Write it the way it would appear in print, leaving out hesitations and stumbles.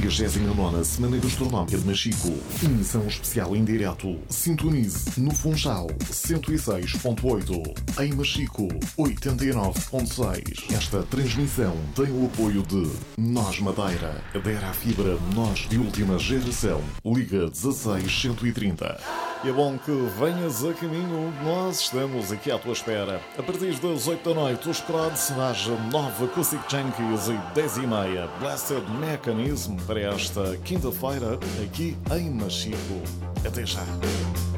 39ª Semana Gastronómica de Machico. Emissão especial em direto. Sintonize no Funchal 106.8. Em Machico 89.6. Esta transmissão tem o apoio de Nós Madeira. Adera à fibra Nós de última geração. Liga 16130. E é bom que venhas a caminho. Nós estamos aqui à tua espera. A partir das 8 da noite, os Crods, às 9 Acoustic Junkies e 10h30 Blessed Mechanism para esta quinta-feira aqui em Machico. Até já.